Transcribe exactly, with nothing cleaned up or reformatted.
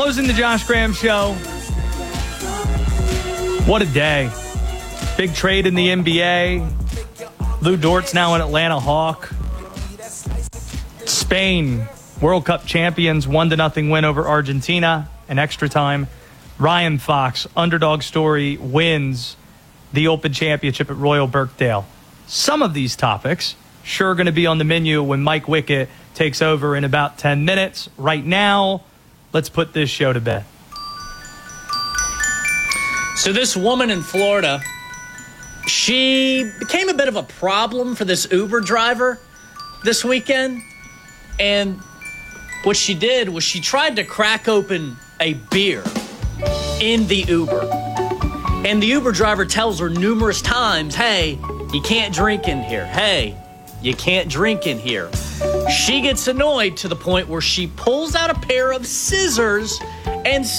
Closing the Josh Graham Show. What a day. Big trade in the N B A. Lou Dort's now an Atlanta Hawk. Spain, World Cup champions, one to nothing win over Argentina in extra time. Ryan Fox, underdog story, wins the Open Championship at Royal Birkdale. Some of these topics sure going to be on the menu when Mike Wickett takes over in about ten minutes. Right now, let's put this show to bed. So this woman in Florida, she became a bit of a problem for this Uber driver this weekend. And what she did was she tried to crack open a beer in the Uber. And the Uber driver tells her numerous times, hey, you can't drink in here. Hey, you can't drink in here. She gets annoyed to the point where she pulls out a pair of scissors and